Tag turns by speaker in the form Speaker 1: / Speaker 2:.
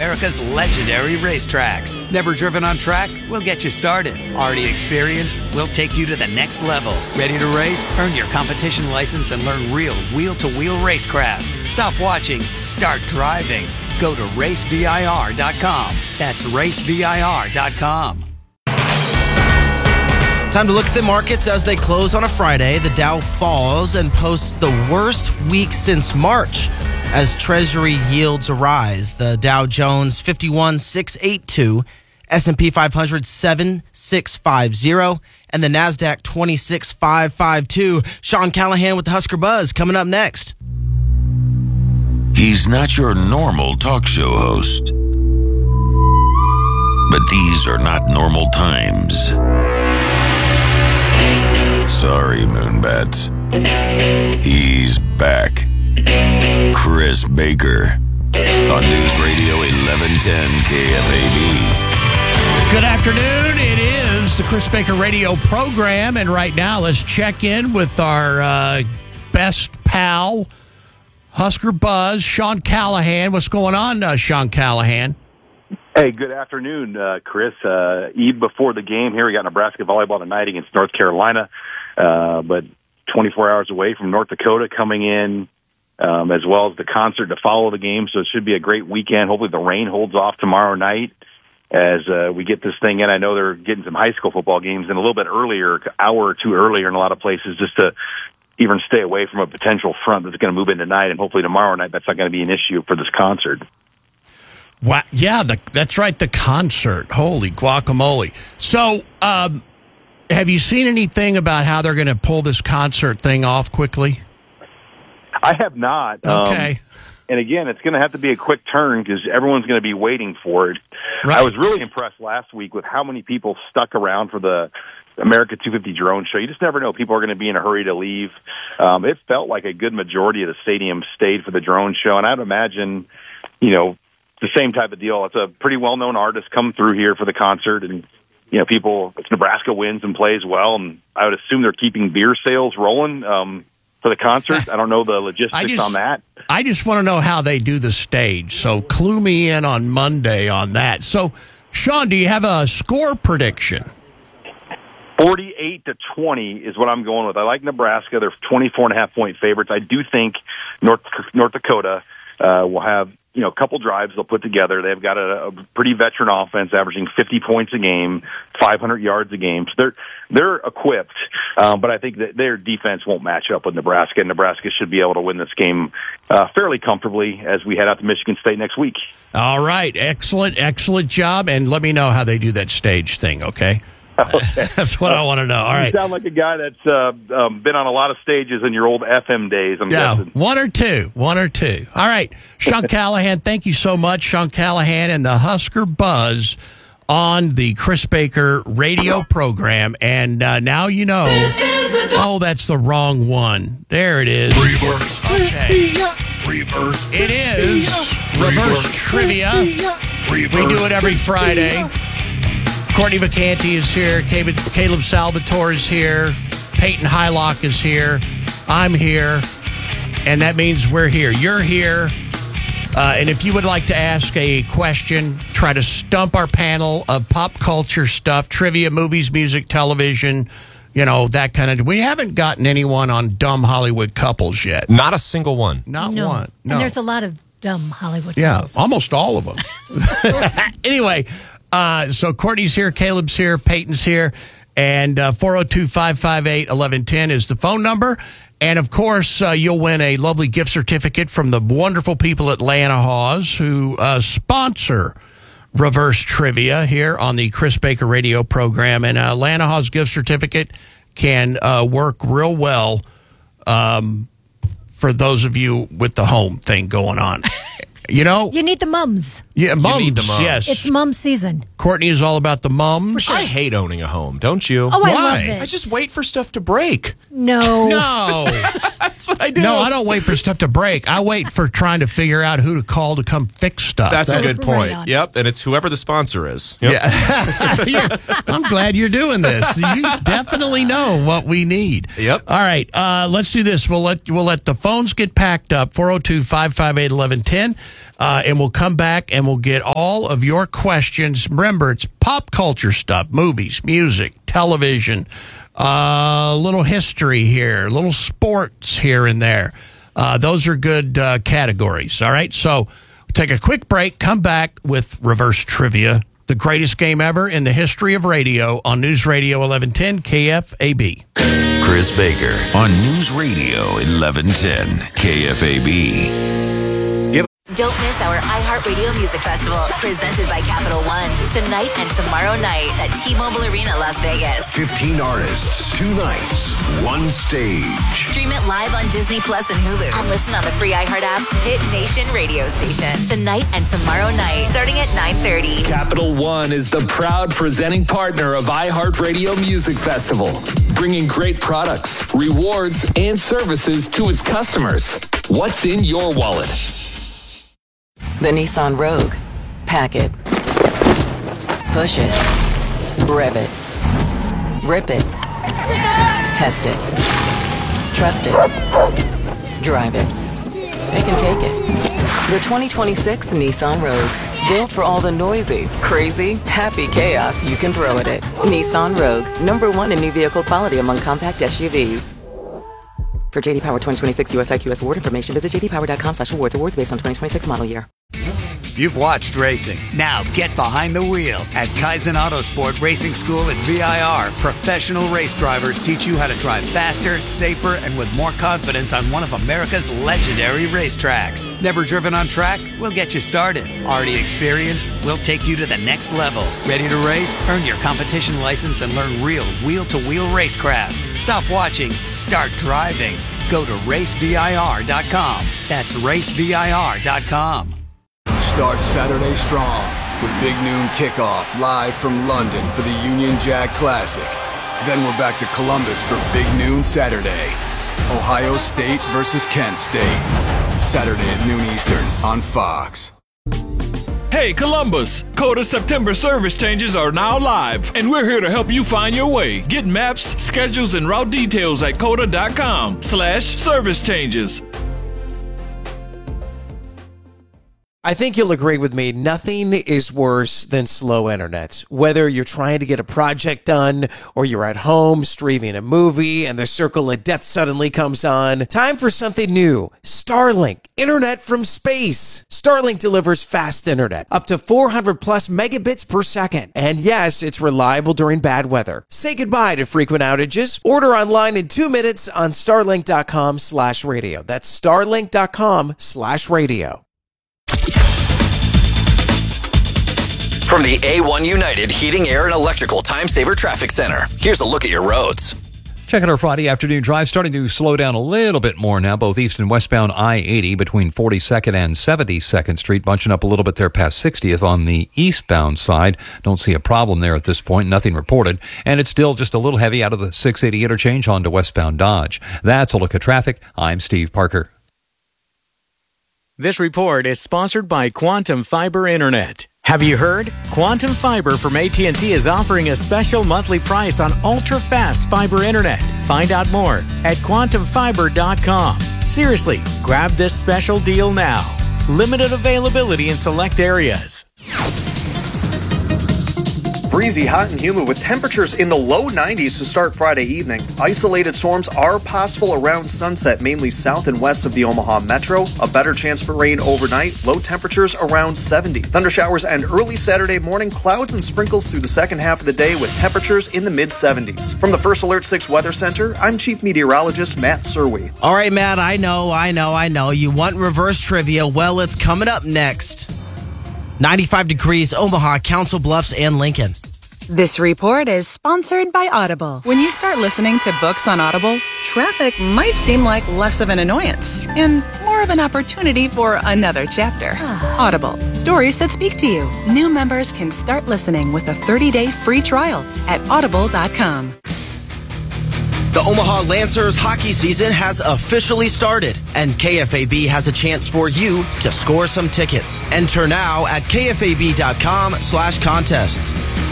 Speaker 1: America's legendary racetracks. Never driven on track? We'll get you started. Already experienced? We'll take you to the next level. Ready to race? Earn your competition license and learn real wheel-to-wheel racecraft. Stop watching. Start driving. Go to racevir.com. That's racevir.com.
Speaker 2: Time to look at the markets as they close on a Friday. The Dow falls and posts the worst week since March as Treasury yields rise. The Dow Jones 51,682, S&P 500 7,650, and the NASDAQ 26,552. Sean Callahan with the Husker Buzz coming up next.
Speaker 3: He's not your normal talk show host, but these are not normal times. Sorry, Moonbats. He's back. Chris Baker on News Radio 1110 KFAB.
Speaker 4: Good afternoon. It is the Chris Baker radio program, and right now let's check in with our best pal, Husker Buzz, Sean Callahan. What's going on, Sean Callahan?
Speaker 5: Hey, good afternoon, Chris. Eve before the game here, we got Nebraska volleyball tonight against North Carolina, but 24 hours away from North Dakota coming in, as well as the concert to follow the game. So it should be a great weekend. Hopefully the rain holds off tomorrow night as we get this thing in. I know they're getting some high school football games in a little bit earlier, an hour or two earlier in a lot of places, just to even stay away from a potential front that's going to move in tonight. And hopefully tomorrow night that's not going to be an issue for this concert.
Speaker 4: Wow. Yeah, that's right, the concert. Holy guacamole. So, have you seen anything about how they're going to pull this concert thing off quickly?
Speaker 5: I have not.
Speaker 4: Okay.
Speaker 5: And again, it's going to have to be a quick turn because everyone's going to be waiting for it.
Speaker 4: Right.
Speaker 5: I was really impressed last week with how many people stuck around for the America 250 drone show. You just never know. People are going to be in a hurry to leave. It felt like a good majority of the stadium stayed for the drone show. And I'd imagine, the same type of deal. It's a pretty well-known artist come through here for the concert, and people. If Nebraska wins and plays well, and I would assume they're keeping beer sales rolling for the concert. I don't know the logistics on that.
Speaker 4: I just want to know how they do the stage. So clue me in on Monday on that. So, Sean, do you have a score prediction?
Speaker 5: 48-20 is what I'm going with. I like Nebraska. They're 24.5-point favorites. I do think North Dakota will have a couple drives they'll put together. They've got a pretty veteran offense averaging 50 points a game, 500 yards a game. So they're equipped, but I think that their defense won't match up with Nebraska, and Nebraska should be able to win this game fairly comfortably as we head out to Michigan State next week. All
Speaker 4: right. Excellent job, and let me know how they do that stage thing, okay?
Speaker 5: Okay.
Speaker 4: That's what I want to know. All right.
Speaker 5: You sound like a guy that's been on a lot of stages in your old FM days, I'm guessing.
Speaker 4: One or two. All right. Sean Callahan, thank you so much. Sean Callahan and the Husker Buzz on the Chris Baker radio program. And now you know. Oh, that's the wrong one. There it is.
Speaker 3: Reverse.
Speaker 4: Okay.
Speaker 3: Reverse.
Speaker 4: It is Reverse Trivia. We do it every Friday. Courtney Vacanti is here. Caleb Salvatore is here. Peyton Hylock is here. I'm here. And that means we're here. You're here. And if you would like to ask a question, try to stump our panel of pop culture stuff, trivia, movies, music, television, that kind of... We haven't gotten anyone on dumb Hollywood couples yet.
Speaker 6: Not a single one.
Speaker 4: Not one. No.
Speaker 7: And there's a lot of dumb Hollywood couples.
Speaker 4: Yeah, almost all of them. Anyway... So Courtney's here, Caleb's here, Peyton's here, and 402-558-1110 is the phone number. And, of course, you'll win a lovely gift certificate from the wonderful people at Lanahaws who sponsor Reverse Trivia here on the Chris Baker radio program. And Lanahaws gift certificate can work real well for those of you with the home thing going on. You
Speaker 7: need the mums.
Speaker 4: Yeah, mums.
Speaker 6: You need the mums.
Speaker 4: Yes.
Speaker 7: It's mum season.
Speaker 4: Courtney is all about the mums.
Speaker 7: Sure.
Speaker 6: I hate owning a home, don't you?
Speaker 7: Oh, I
Speaker 4: Why?
Speaker 7: love it.
Speaker 6: I just wait for stuff to break.
Speaker 7: No.
Speaker 6: That's what I do.
Speaker 4: No, I don't wait for stuff to break. I wait for trying to figure out who to call to come fix stuff.
Speaker 6: That's a good point.
Speaker 7: Right on.
Speaker 6: Yep, and it's whoever the sponsor is. Yep.
Speaker 4: Yeah. I'm glad you're doing this. You definitely know what we need.
Speaker 6: Yep.
Speaker 4: All right, let's do this. We'll let the phones get packed up. 402-558-1110. And we'll come back and we'll get all of your questions. Remember, it's pop culture stuff, movies, music, television, little history here, little sports here and there. Those are good categories. All right. So we'll take a quick break, come back with reverse trivia, the greatest game ever in the history of radio on News Radio 1110 KFAB.
Speaker 3: Chris Baker on News Radio 1110 KFAB.
Speaker 8: Don't miss our iHeartRadio Music Festival, presented by Capital One, tonight and tomorrow night at T-Mobile Arena, Las Vegas.
Speaker 9: 15 artists, 2 nights, 1 stage.
Speaker 8: Stream it live on Disney Plus and Hulu, and listen on the free iHeart app's Hit Nation radio station. Tonight and tomorrow night, starting at 9:30.
Speaker 10: Capital One is the proud presenting partner of iHeartRadio Music Festival, bringing great products, rewards, and services to its customers. What's in your wallet?
Speaker 11: The Nissan Rogue. Pack it. Push it. Rev it. Rip it. Test it. Trust it. Drive it. They can take it. The 2026 Nissan Rogue. Built for all the noisy, crazy, happy chaos you can throw at it. Nissan Rogue. #1 in new vehicle quality among compact SUVs. For JD Power 2026 US IQS award information, visit jdpower.com/awards. Awards based on 2026 model year.
Speaker 1: You've watched racing. Now get behind the wheel. At Kaizen Autosport Racing School at VIR, professional race drivers teach you how to drive faster, safer, and with more confidence on one of America's legendary racetracks. Never driven on track? We'll get you started. Already experienced? We'll take you to the next level. Ready to race? Earn your competition license and learn real wheel-to-wheel racecraft. Stop watching. Start driving. Go to racevir.com. That's racevir.com.
Speaker 12: Start Saturday strong with Big Noon Kickoff live from London for the Union Jack Classic. Then we're back to Columbus for Big Noon Saturday. Ohio State versus Kent State. Saturday at noon Eastern on Fox.
Speaker 13: Hey Columbus, Coda September service changes are now live, and we're here to help you find your way. Get maps, schedules, and route details at coda.com/service changes.
Speaker 14: I think you'll agree with me, nothing is worse than slow internet. Whether you're trying to get a project done or you're at home streaming a movie and the circle of death suddenly comes on, time for something new. Starlink, internet from space. Starlink delivers fast internet, up to 400 plus megabits per second. And yes, it's reliable during bad weather. Say goodbye to frequent outages. Order online in 2 minutes on starlink.com/radio. That's starlink.com/radio.
Speaker 15: From the A1 United Heating, Air, and Electrical Time Saver Traffic Center, here's a look at your roads.
Speaker 16: Checking our Friday afternoon drive, starting to slow down a little bit more now, both east and westbound I-80 between 42nd and 72nd Street, bunching up a little bit there past 60th on the eastbound side. Don't see a problem there at this point, nothing reported. And it's still just a little heavy out of the 680 interchange onto westbound Dodge. That's a look at traffic. I'm Steve Parker.
Speaker 17: This report is sponsored by Quantum Fiber Internet. Have you heard? Quantum Fiber from AT&T is offering a special monthly price on ultra-fast fiber internet. Find out more at quantumfiber.com. Seriously, grab this special deal now. Limited availability in select areas.
Speaker 18: Breezy, hot and humid with temperatures in the low 90s to start Friday evening. Isolated storms are possible around sunset, mainly south and west of the Omaha Metro. A better chance for rain overnight. Low temperatures around 70. Thundershowers and early Saturday morning, clouds and sprinkles through the second half of the day with temperatures in the mid-70s. From the First Alert 6 Weather Center, I'm Chief Meteorologist Matt Serwe.
Speaker 2: All right, Matt, I know. You want reverse trivia? Well, it's coming up next. 95 degrees, Omaha, Council Bluffs, and Lincoln.
Speaker 19: This report is sponsored by Audible. When you start listening to books on Audible, traffic might seem like less of an annoyance and more of an opportunity for another chapter. Audible, stories that speak to you. New members can start listening with a 30-day free trial at audible.com.
Speaker 2: The Omaha Lancers hockey season has officially started, and KFAB has a chance for you to score some tickets. Enter now at kfab.com/contests.